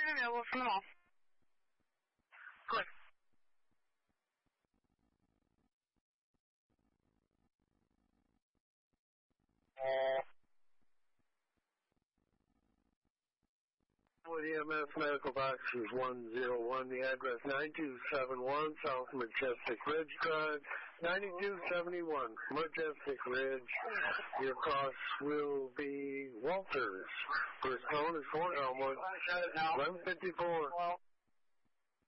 available from the mall. Good. With EMS Medical Boxes 101, the address 9271 South Majestic Ridge Drive, 9271 Majestic Ridge. Your cost will be Walters. First phone is Fort Elmwood, 1154.